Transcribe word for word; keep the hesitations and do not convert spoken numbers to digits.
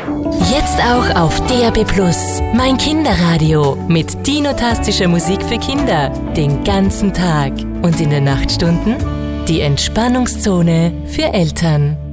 Jetzt auch auf D A B plus, mein Kinderradio mit dinotastischer Musik für Kinder den ganzen Tag und in den Nachtstunden die Entspannungszone für Eltern.